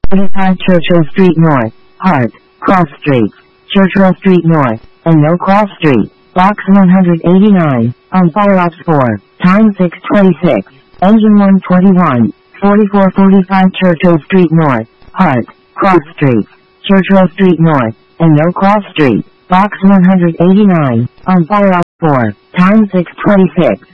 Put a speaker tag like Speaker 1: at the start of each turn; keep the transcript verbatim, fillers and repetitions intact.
Speaker 1: forty-five Churchill Street North, Hart, Cross Streets, Churchill Street North, and No Cross Street, Box one eighty-nine, on Fire Ops four, time six twenty-six, engine one twenty-one, forty-four forty-five Churchill Street North, Hart, Cross Streets, Churchill Street North, and No Cross Street, Box one eighty-nine, on Fire Ops four, time six twenty-six.